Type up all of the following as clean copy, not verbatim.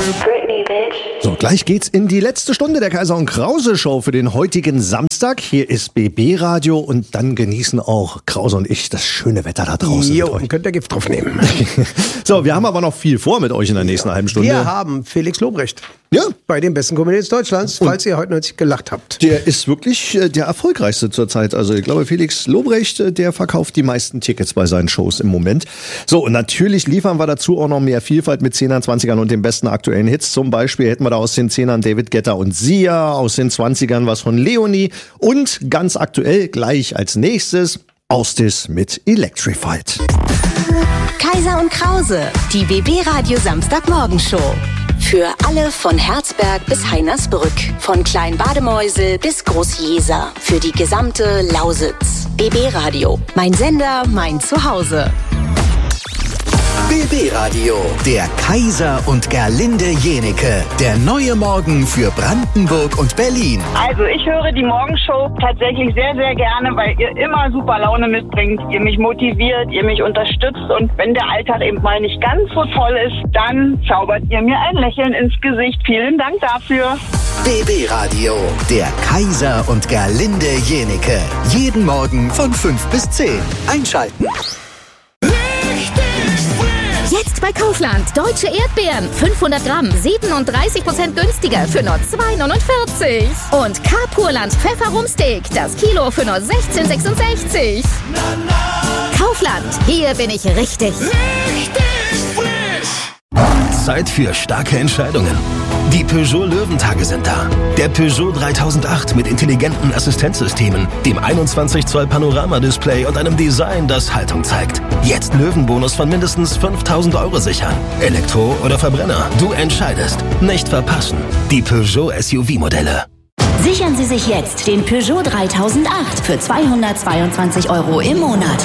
So, gleich geht's in die letzte Stunde der Kaiser und Krause Show für den heutigen Samstag. Hier ist BB Radio und dann genießen auch Krause und ich das schöne Wetter da draußen. Jo, und könnt ihr Gift drauf nehmen. So, wir haben aber noch viel vor mit euch in der nächsten halben Stunde. Wir haben Felix Lobrecht. Ja. Bei den besten Comedians Deutschlands, falls ihr heute noch nicht gelacht habt. Der ist wirklich der erfolgreichste zurzeit. Also ich glaube, Felix Lobrecht, der verkauft die meisten Tickets bei seinen Shows im Moment. So, und natürlich liefern wir dazu auch noch mehr Vielfalt mit 10ern, 20ern und den besten aktuellen Hits. Zum Beispiel hätten wir da aus den 10ern David Guetta und Sia, aus den 20ern was von Leonie und ganz aktuell gleich als nächstes Austis mit Electrified. Kaiser und Krause, die BB Radio Samstagmorgenshow. Für alle von Herzberg bis Heinersbrück, von Klein-Bademeusel bis Groß-Jeser, für die gesamte Lausitz. BB Radio, mein Sender, mein Zuhause. BB Radio, der Kaiser und Gerlinde Jenike, der neue Morgen für Brandenburg und Berlin. Also ich höre die Morgenshow tatsächlich sehr, sehr gerne, weil ihr immer super Laune mitbringt, ihr mich motiviert, ihr mich unterstützt und wenn der Alltag eben mal nicht ganz so toll ist, dann zaubert ihr mir ein Lächeln ins Gesicht. Vielen Dank dafür. BB Radio, der Kaiser und Gerlinde Jenike, jeden Morgen von 5 bis 10. Einschalten. Jetzt bei Kaufland. Deutsche Erdbeeren. 500 Gramm. 37% günstiger für nur 2,49. Und Carpurland Pfefferrumsteak. Das Kilo für nur 16,66. Kaufland. Hier bin ich richtig. Zeit für starke Entscheidungen. Die Peugeot Löwentage sind da. Der Peugeot 3008 mit intelligenten Assistenzsystemen, dem 21 Zoll Panoramadisplay und einem Design, das Haltung zeigt. Jetzt Löwenbonus von mindestens 5.000 Euro sichern. Elektro oder Verbrenner, du entscheidest. Nicht verpassen. Die Peugeot SUV-Modelle. Sichern Sie sich jetzt den Peugeot 3008 für 222 Euro im Monat.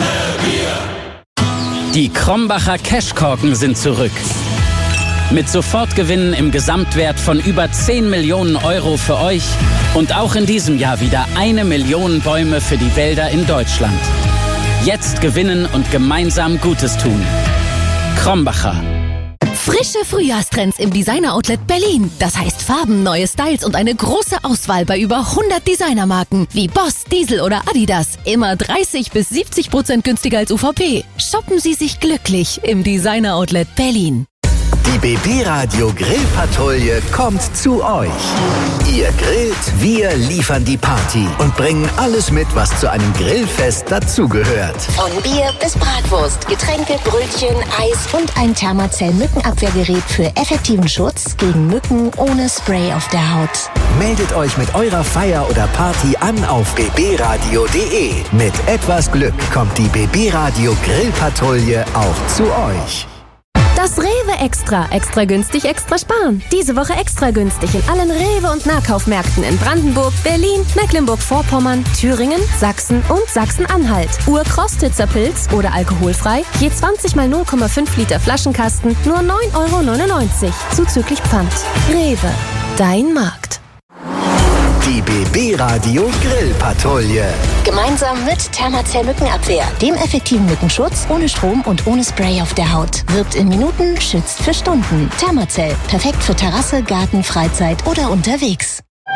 Die Krombacher Cashkorken sind zurück. Mit Sofortgewinnen im Gesamtwert von über 10 Millionen Euro für euch und auch in diesem Jahr wieder 1 Million Bäume für die Wälder in Deutschland. Jetzt gewinnen und gemeinsam Gutes tun. Krombacher. Frische Frühjahrstrends im Designer-Outlet Berlin. Das heißt Farben, neue Styles und eine große Auswahl bei über 100 Designermarken wie Boss, Diesel oder Adidas. Immer 30-70% günstiger als UVP. Shoppen Sie sich glücklich im Designer-Outlet Berlin. Die BB Radio Grillpatrouille kommt zu euch. Ihr grillt, wir liefern die Party und bringen alles mit, was zu einem Grillfest dazugehört. Von Bier bis Bratwurst, Getränke, Brötchen, Eis und ein Thermacell-Mückenabwehrgerät für effektiven Schutz gegen Mücken ohne Spray auf der Haut. Meldet euch mit eurer Feier oder Party an auf bbradio.de. Mit etwas Glück kommt die BB Radio Grillpatrouille auch zu euch. Das Rewe Extra. Extra günstig, extra sparen. Diese Woche extra günstig in allen Rewe- und Nahkaufmärkten in Brandenburg, Berlin, Mecklenburg-Vorpommern, Thüringen, Sachsen und Sachsen-Anhalt. Urkrostitzer Pilz oder alkoholfrei. Je 20 mal 0,5 Liter Flaschenkasten. Nur 9,99 Euro. Zuzüglich Pfand. Rewe. Dein Markt. Die BB Radio Grillpatrouille. Gemeinsam mit Thermacell Mückenabwehr, dem effektiven Mückenschutz ohne Strom und ohne Spray auf der Haut. Wirkt in Minuten, schützt für Stunden. Thermacell, perfekt für Terrasse, Garten, Freizeit oder unterwegs.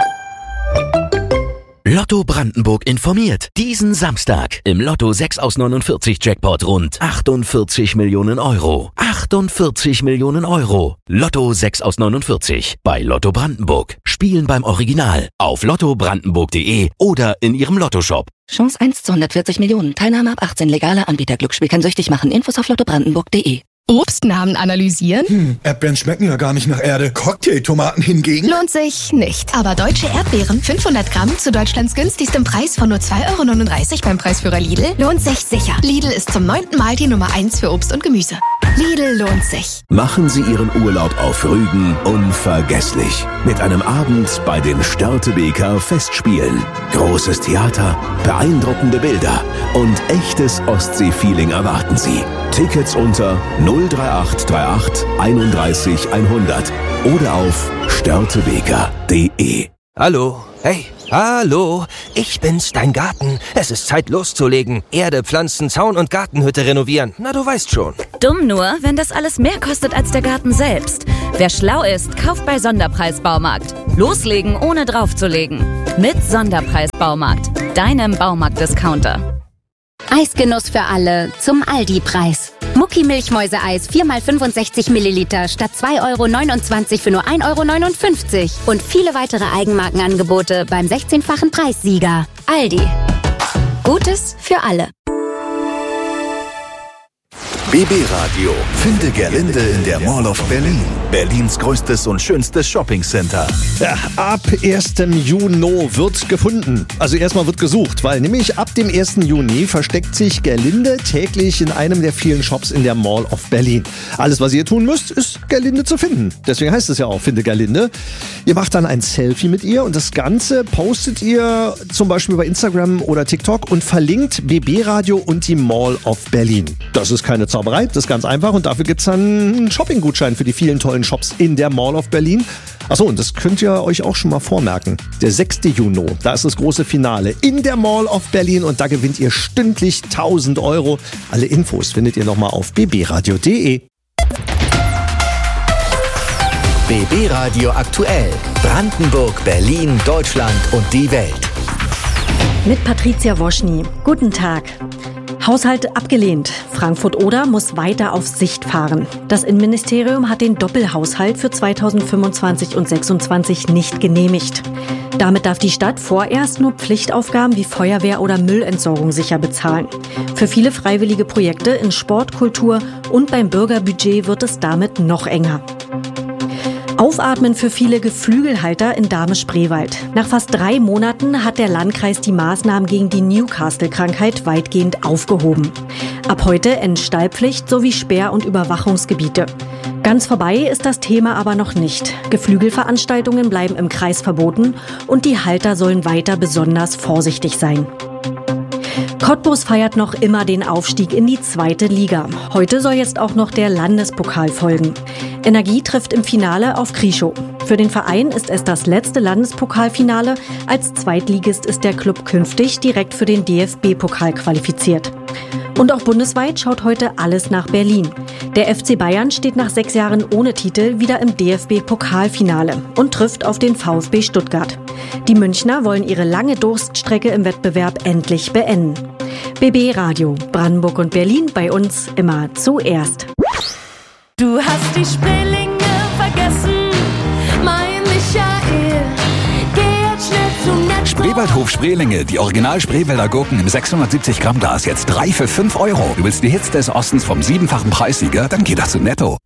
Lotto Brandenburg informiert. Diesen Samstag im Lotto 6 aus 49 Jackpot rund 48 Millionen Euro. 48 Millionen Euro. Lotto 6 aus 49 bei Lotto Brandenburg. Spielen beim Original auf lottobrandenburg.de oder in Ihrem Lottoshop. Chance 1 zu 140 Millionen. Teilnahme ab 18. Legale Anbieter. Glücksspiel kann süchtig machen. Infos auf lottobrandenburg.de. Obstnamen analysieren? Erdbeeren schmecken ja gar nicht nach Erde. Cocktailtomaten hingegen? Lohnt sich nicht. Aber deutsche Erdbeeren, 500 Gramm zu Deutschlands günstigstem Preis von nur 2,39 € beim Preisführer Lidl, lohnt sich sicher. Lidl ist zum 9. Mal die Nummer 1 für Obst und Gemüse. Lidl lohnt sich. Machen Sie Ihren Urlaub auf Rügen unvergesslich. Mit einem Abend bei den Störtebeker Festspielen. Großes Theater, beeindruckende Bilder und echtes Ostsee-Feeling erwarten Sie. Tickets unter 03838 31 100 oder auf störtebeker.de. Hallo, hey, Hallo, ich bin's, dein Garten. Es ist Zeit loszulegen. Erde, Pflanzen, Zaun und Gartenhütte renovieren. Na, du weißt schon. Dumm nur, wenn das alles mehr kostet als der Garten selbst. Wer schlau ist, kauft bei Sonderpreis Baumarkt. Loslegen, ohne draufzulegen. Mit Sonderpreis Baumarkt, deinem Baumarkt-Discounter. Eisgenuss für alle zum Aldi-Preis. Mucki-Milchmäuse-Eis 4x65 Milliliter statt 2,29 € für nur 1,59 € und viele weitere Eigenmarkenangebote beim 16-fachen Preissieger. Aldi. Gutes für alle. BB Radio. Finde Gerlinde in der Mall of Berlin. Berlins größtes und schönstes Shoppingcenter. Ja, ab 1. Juni wird gefunden. Also erstmal wird gesucht, weil nämlich ab dem 1. Juni versteckt sich Gerlinde täglich in einem der vielen Shops in der Mall of Berlin. Alles, was ihr tun müsst, ist Gerlinde zu finden. Deswegen heißt es ja auch, finde Gerlinde. Ihr macht dann ein Selfie mit ihr und das Ganze postet ihr zum Beispiel bei Instagram oder TikTok und verlinkt BB Radio und die Mall of Berlin. Das ist keine Zauberei, das ist ganz einfach und dafür gibt's dann einen Shopping-Gutschein für die vielen tollen Shops in der Mall of Berlin. Achso, und das könnt ihr euch auch schon mal vormerken. Der 6. Juni, da ist das große Finale in der Mall of Berlin und da gewinnt ihr stündlich 1.000 €. Alle Infos findet ihr nochmal auf bbradio.de. BB Radio aktuell. Brandenburg, Berlin, Deutschland und die Welt. Mit Patricia Woschny. Guten Tag. Haushalt abgelehnt. Frankfurt-Oder muss weiter auf Sicht fahren. Das Innenministerium hat den Doppelhaushalt für 2025 und 2026 nicht genehmigt. Damit darf die Stadt vorerst nur Pflichtaufgaben wie Feuerwehr oder Müllentsorgung sicher bezahlen. Für viele freiwillige Projekte in Sport, Kultur und beim Bürgerbudget wird es damit noch enger. Aufatmen für viele Geflügelhalter in Dahme-Spreewald. Nach fast 3 Monaten hat der Landkreis die Maßnahmen gegen die Newcastle-Krankheit weitgehend aufgehoben. Ab heute Stallpflicht sowie Sperr- und Überwachungsgebiete. Ganz vorbei ist das Thema aber noch nicht. Geflügelveranstaltungen bleiben im Kreis verboten und die Halter sollen weiter besonders vorsichtig sein. Cottbus feiert noch immer den Aufstieg in die 2. Liga. Heute soll jetzt auch noch der Landespokal folgen. Energie trifft im Finale auf Krischow. Für den Verein ist es das letzte Landespokalfinale. Als Zweitligist ist der Club künftig direkt für den DFB-Pokal qualifiziert. Und auch bundesweit schaut heute alles nach Berlin. Der FC Bayern steht nach 6 Jahren ohne Titel wieder im DFB-Pokalfinale und trifft auf den VfB Stuttgart. Die Münchner wollen ihre lange Durststrecke im Wettbewerb endlich beenden. BB Radio, Brandenburg und Berlin, bei uns immer zuerst. Du hast die Spreelinge vergessen, mein Michael. Geh jetzt schnell zum Netto. Spreewaldhof Spreelinge, die Original-Spreewälder Gurken im 670 Gramm Glas, jetzt 3 für 5 €. Du willst die Hits des Ostens vom 7-fachen Preissieger? Dann geht das zu Netto.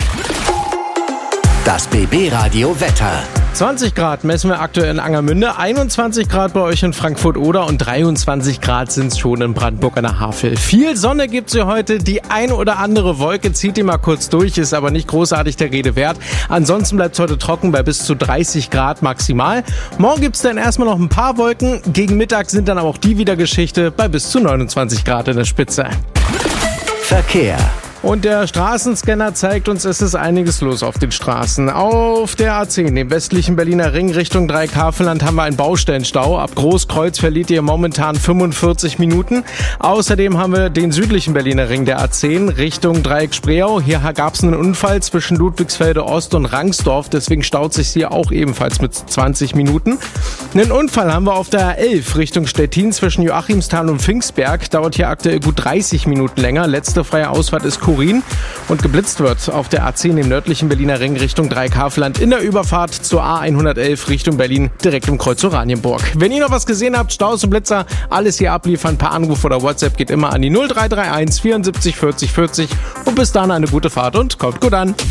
Das BB Radio Wetter. 20 Grad messen wir aktuell in Angermünde, 21 Grad bei euch in Frankfurt-Oder und 23 Grad sind es schon in Brandenburg an der Havel. Viel Sonne gibt's hier heute, die ein oder andere Wolke zieht die mal kurz durch, ist aber nicht großartig der Rede wert. Ansonsten bleibt es heute trocken bei bis zu 30 Grad maximal. Morgen gibt's dann erstmal noch ein paar Wolken, gegen Mittag sind dann aber auch die wieder Geschichte bei bis zu 29 Grad in der Spitze. Verkehr. Und der Straßenscanner zeigt uns, es ist einiges los auf den Straßen. Auf der A10, dem westlichen Berliner Ring Richtung Dreieck-Havelland, haben wir einen Baustellenstau. Ab Großkreuz verliert ihr momentan 45 Minuten. Außerdem haben wir den südlichen Berliner Ring der A10 Richtung Dreieck-Spreeau. Hier gab es einen Unfall zwischen Ludwigsfelde Ost und Rangsdorf. Deswegen staut sich hier auch ebenfalls mit 20 Minuten. Einen Unfall haben wir auf der A11 Richtung Stettin zwischen Joachimsthal und Pfingstberg. Dauert hier aktuell gut 30 Minuten länger. Letzte freie Ausfahrt ist Turin und geblitzt wird auf der A10 im nördlichen Berliner Ring Richtung Dreieck-Havelland in der Überfahrt zur A111 Richtung Berlin direkt im Kreuz Oranienburg. Wenn ihr noch was gesehen habt, Staus und Blitzer, alles hier abliefern, per Anruf oder WhatsApp geht immer an die 0331 74 40 40 und bis dann eine gute Fahrt und kommt gut an.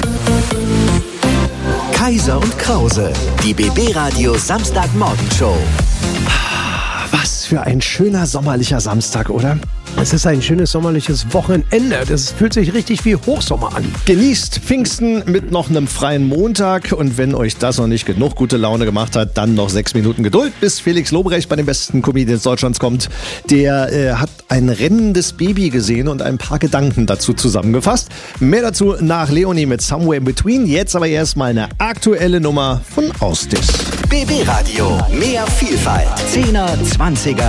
Kaiser und Krause, die BB Radio Samstagmorgenshow. Was für ein schöner sommerlicher Samstag, oder? Es ist ein schönes sommerliches Wochenende. Das fühlt sich richtig wie Hochsommer an. Genießt Pfingsten mit noch einem freien Montag. Und wenn euch das noch nicht genug gute Laune gemacht hat, dann noch 6 Minuten Geduld, bis Felix Lobrecht bei den besten Comedians Deutschlands kommt. Der hat ein rennendes Baby gesehen und ein paar Gedanken dazu zusammengefasst. Mehr dazu nach Leonie mit Somewhere in Between. Jetzt aber erstmal eine aktuelle Nummer von Austis. BB Radio. Mehr Vielfalt. 10er, 20er.